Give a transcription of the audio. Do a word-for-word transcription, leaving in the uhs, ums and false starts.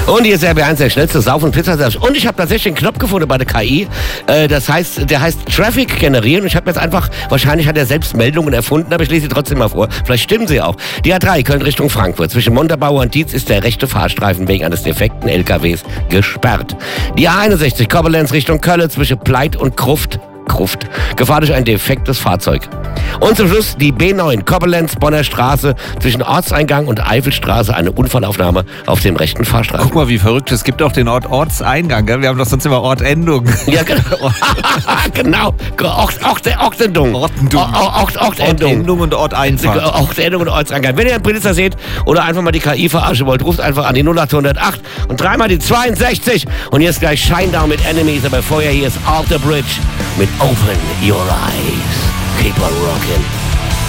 Und hier ist R B eins, der schnellste Sauf- und Pizzaservice. Und ich habe tatsächlich einen Knopf gefunden bei der K I. Äh, das heißt, der heißt Traffic generieren. Und ich habe jetzt einfach, wahrscheinlich hat er selbst Meldungen erfunden, aber ich lese sie trotzdem mal vor. Vielleicht stimmen sie auch. Die A drei Köln Richtung Frankfurt. Zwischen Montabaur und Dietz ist der rechte Fahrstreifen wegen eines defekten L K Ws gesperrt. Die A einundsechzig Koblenz Richtung Köln zwischen Pleit und Gruft. Gruft. Gefahr durch ein defektes Fahrzeug. Und zum Schluss die B neun, Koblenz, Bonner Straße, zwischen Ortseingang und Eifelstraße, eine Unfallaufnahme auf dem rechten Fahrstreifen. Guck mal, wie verrückt, es gibt auch den Ort Ortseingang, gell? Wir haben doch sonst immer Ortendung. Ja, genau. genau. Ort, Ort, Ortendung. Ortendung. Ort, Ortendung. Ortendung und Orteinfahrt. Ortendung und Ortseingang. Wenn ihr einen Blitzer seht oder einfach mal die K I verarschen wollt, ruft einfach an die null acht null acht und dreimal die zweiundsechzig. Und jetzt gleich Shinedown mit Enemies, aber vorher hier ist Off the Bridge mit Open Your Eyes. Keep on rocking.